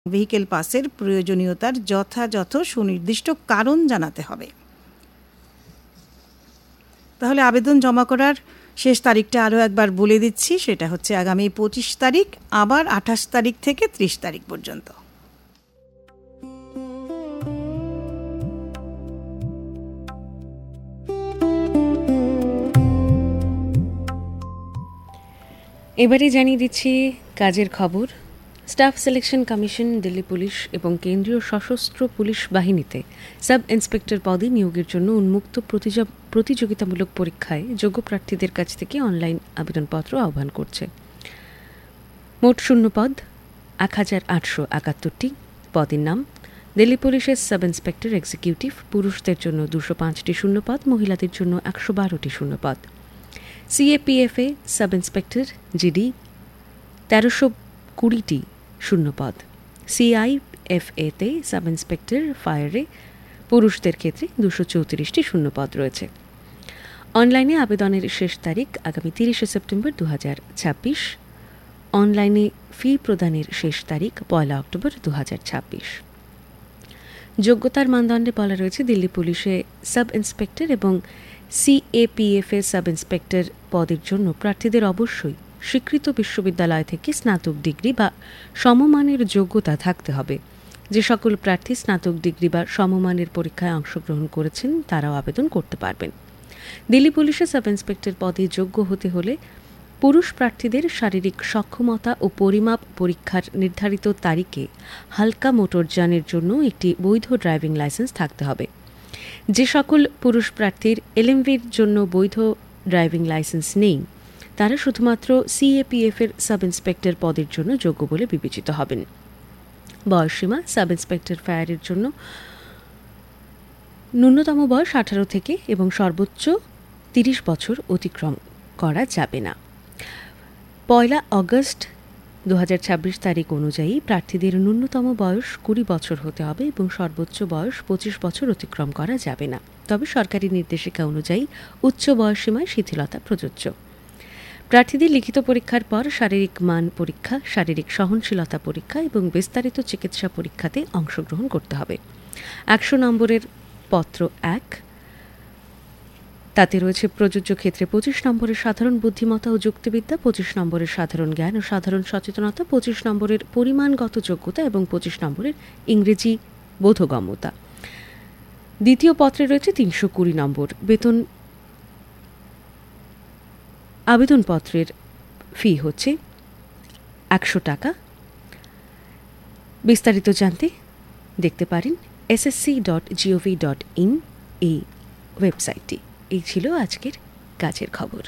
Vehicle পাসের প্রয়োজনীয়তার যথাযথ সুনির্দিষ্ট কারণ জানাতে হবে। তাহলে আবেদন জমা করার শেষ তারিখটা আরও একবার বলে দিচ্ছি, সেটা হচ্ছে আগামী 25 তারিখ, আবার 28 তারিখ থেকে 30 তারিখ পর্যন্ত। এবারে জানিয়ে দিচ্ছি কাজের খবর। Staff selection commission Delhi police এবং কেন্দ্রীয় সশস্ত্র পুলিশ বাহিনীতে সাব ইন্সপেক্টর পদে নিয়োগের জন্য উন্মুক্ত প্রতিযোগিতামূলক পরীক্ষায় যোগ্য প্রার্থীদের কাছ থেকে অনলাইন আবেদনপত্র আহ্বান করছে। মোট শূন্যপদ 1871টি। পদের নাম: দিল্লি পুলিশের সাব ইন্সপেক্টর এক্সিকিউটিভ, পুরুষদের জন্য 205টি শূন্যপদ, মহিলাদের জন্য 112টি শূন্যপদ। সিএপিএফে সাব ইন্সপেক্টর জিডি 1320টি শূন্যপদ। সিআইএফএতে সাব ইন্সপেক্টর ফায়ারে পুরুষদের ক্ষেত্রে 234টি শূন্যপদ রয়েছে। অনলাইনে আবেদনের শেষ তারিখ আগামী 30 সেপ্টেম্বর 2026। অনলাইনে ফি প্রদানের শেষ তারিখ 1 অক্টোবর 2026। যোগ্যতার মানদণ্ডে বলা রয়েছে দিল্লি পুলিশে সাব ইন্সপেক্টর এবং সিএপিএফে সাব ইন্সপেক্টর পদের জন্য প্রার্থীদের অবশ্যই স্বীকৃত বিশ্ববিদ্যালয় থেকে স্নাতক ডিগ্রি বা সমমানের যোগ্যতা থাকতে হবে। যে সকল প্রার্থী স্নাতক ডিগ্রি বা সমমানের পরীক্ষায় অংশগ্রহণ করেছেন তারাও আবেদন করতে পারবেন। দিল্লি পুলিশে সাব ইন্সপেক্টর পদে যোগ্য হতে হলে পুরুষ প্রার্থীদের শারীরিক সক্ষমতা ও পরিমাপ পরীক্ষার নির্ধারিত তারিখে হালকা মোটরযানের জন্য একটি বৈধ ড্রাইভিং লাইসেন্স থাকতে হবে। যে সকল পুরুষ প্রার্থীর এলএমভির জন্য বৈধ ড্রাইভিং লাইসেন্স নেই তারা শুধুমাত্র সিএপিএফের সাব ইন্সপেক্টর পদের জন্য যোগ্য বলে বিবেচিত হবেন। বয়সসীমা: সাব ইন্সপেক্টর ফায়ারের জন্য ন্যূনতম বয়স 18 থেকে এবং সর্বোচ্চ 30 বছর অতিক্রম করা যাবে না। 1 অগস্ট 2026 তারিখ অনুযায়ী প্রার্থীদের ন্যূনতম বয়স 20 বছর হতে হবে এবং সর্বোচ্চ বয়স 25 বছর অতিক্রম করা যাবে না। তবে সরকারি নির্দেশিকা অনুযায়ী উচ্চ বয়সসীমায় শিথিলতা প্রযোজ্য। প্রার্থীদের লিখিত পরীক্ষার পর শারীরিক মান পরীক্ষা, শারীরিক সহনশীলতা পরীক্ষা এবং বিস্তারিত চিকিৎসা পরীক্ষাতে অংশগ্রহণ করতে হবে। 100 নম্বরের পত্র 1, তাতে রয়েছে প্রযোজ্য ক্ষেত্রে 25 নম্বরের সাধারণ বুদ্ধিমত্তা ও যুক্তিবিদ্যা, 25 নম্বরের সাধারণ জ্ঞান ও সাধারণ সচেতনতা, 25 নম্বরের পরিমাণগত যোগ্যতা এবং 25 নম্বরের ইংরেজি বোধগম্যতা। দ্বিতীয় পত্রে রয়েছে 320 নম্বর। বেতন আবেদনপত্রের ফি হচ্ছে 100 টাকা। বিস্তারিত জানতে দেখতে পারেন ssc.gov.in এই ওয়েবসাইটটি। এই ছিল আজকের কাজের খবর।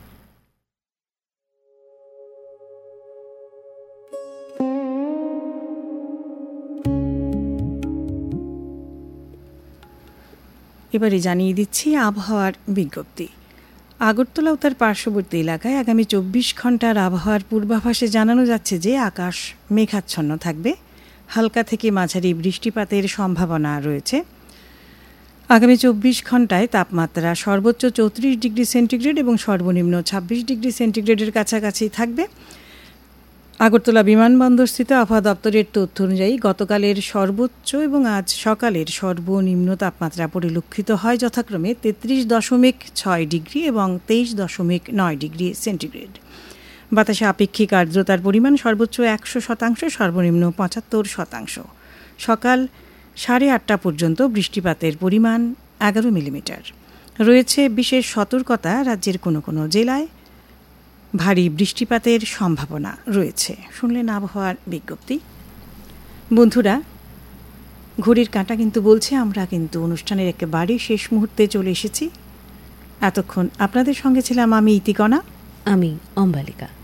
এবারে জানিয়ে দিচ্ছি আবহাওয়ার বিজ্ঞপ্তি। আগরতলা ও তার পার্শ্ববর্তী এলাকায় আগামী 24 ঘন্টার আবহাওয়ার পূর্বাভাসে জানানো যাচ্ছে যে আকাশ মেঘাচ্ছন্ন থাকবে, হালকা থেকে মাঝারি বৃষ্টিপাতের সম্ভাবনা রয়েছে। আগামী 24 ঘন্টায় তাপমাত্রা সর্বোচ্চ 34 ডিগ্রি সেন্টিগ্রেড এবং সর্বনিম্ন 26 ডিগ্রি সেন্টিগ্রেডের কাছাকাছি থাকবে। আগরতলা বিমানবন্দরস্থিত আবহাওয়া দপ্তরের তথ্য অনুযায়ী গতকালের সর্বোচ্চ এবং আজ সকালের সর্বনিম্ন তাপমাত্রা পরিলক্ষিত হয় যথাক্রমে 33.6 ডিগ্রি এবং 23.9 ডিগ্রি সেন্টিগ্রেড। বাতাসে আপেক্ষিক আর্দ্রতার পরিমাণ সর্বোচ্চ 100%, সর্বনিম্ন 75%। সকাল 8:30 পর্যন্ত বৃষ্টিপাতের পরিমাণ 11 মিলিমিটার। রয়েছে বিশেষ সতর্কতা, রাজ্যের কোনো কোনো জেলায় ভারী বৃষ্টিপাতের সম্ভাবনা রয়েছে। শুনলেন আবহাওয়ার বিজ্ঞপ্তি। বন্ধুরা, ঘড়ির কাঁটা কিন্তু বলছে আমরা কিন্তু অনুষ্ঠানের একেবারে শেষ মুহূর্তে চলে এসেছি। এতক্ষণ আপনাদের সঙ্গে ছিলাম আমি ইতিকণা, আমি অম্বালিকা।